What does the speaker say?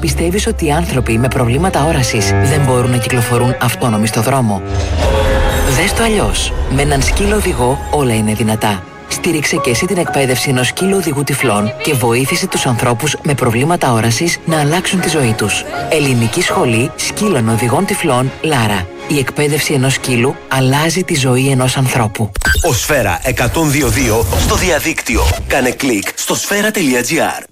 Πιστεύεις ότι οι άνθρωποι με προβλήματα όρασης δεν μπορούν να κυκλοφορούν αυτόνομοι στο δρόμο? Δες το αλλιώς. Με έναν σκύλο οδηγό όλα είναι δυνατά. Στήριξε και εσύ την εκπαίδευση ενός σκύλου οδηγού τυφλών και βοήθησε τους ανθρώπους με προβλήματα όρασης να αλλάξουν τη ζωή τους. Ελληνική Σχολή Σκύλων Οδηγών Τυφλών Λάρα. Η εκπαίδευση ενός σκύλου αλλάζει τη ζωή ενός ανθρώπου. Ο Σφαίρα 102.2 στο διαδίκτυο. Κάνε κλικ στο sfera.gr.